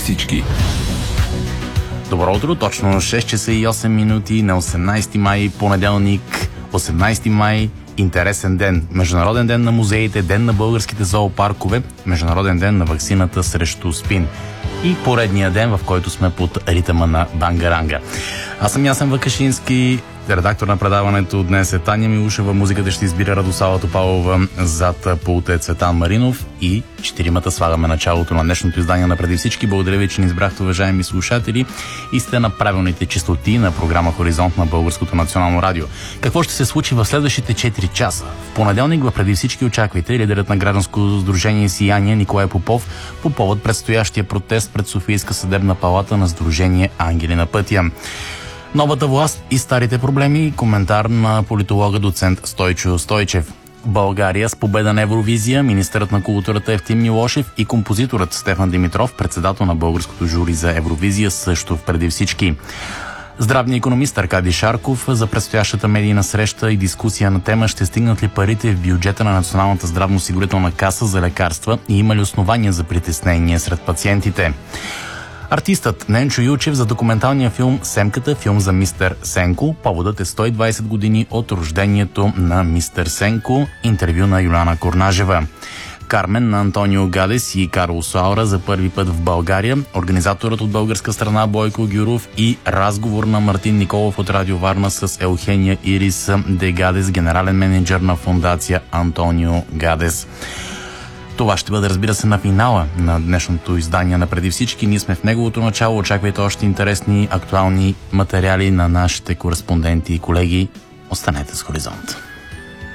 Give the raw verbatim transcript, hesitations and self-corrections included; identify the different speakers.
Speaker 1: всички.
Speaker 2: Добро утро, точно шест часа и осем минути на осемнайсети май, понеделник, осемнайсети май, интересен ден. Международен ден на музеите, ден на българските зоопаркове, Международен ден на ваксината срещу СПИН. И поредния ден, в който сме под ритъма на Бангаранга. Аз съм Ясен Вакашински, редактор на предаването днес е Таня Милушева, музиката ще избира Радослава Топалова, зад пулта е Цветан Маринов и четиримата слагаме началото на днешното издание на Преди всички. Благодаря ви, че ни избрахте, уважаеми слушатели, и сте на правилните честоти на програма Хоризонт на Българското национално радио. Какво ще се случи в следващите четири часа? В понеделник в Преди всички очаквайте лидерът на гражданско сдружение Сияние Николай Попов по повод предстоящия протест пред Софийска съдебна палата на сдружение Ангели на пътя. Новата власт и старите проблеми. Коментар на политолога доцент Стойчо Стойчев. България с победа на Евровизия. Министърът на културата Евтим Милошев и композиторът Стефан Димитров, председател на българското жури за Евровизия, също в Преди всички. Здравният икономист Аркадий Шарков за предстоящата медийна среща и дискусия на тема ще стигнат ли парите в бюджета на Националната здравноосигурителна каса за лекарства и има ли основания за притеснение сред пациентите. Артистът Ненчо Юлчев за документалния филм Семката, филм за мистер Сенко. Поводът е сто и двайсет години от рождението на мистер Сенко. Интервю на Юлиана Корнажева. Кармен на Антонио Гадес и Карло Саура за първи път в България. Организаторът от българска страна Бойко Гюров и разговор на Мартин Николов от Радио Варна с Елхения Ирис де Гадес, генерален менеджер на фондация Антонио Гадес. Това ще бъде, разбира се, на финала на днешното издание на Преди всички. Ние сме в неговото начало. Очаквайте още интересни, актуални материали на нашите кореспонденти и колеги. Останете с Хоризонт.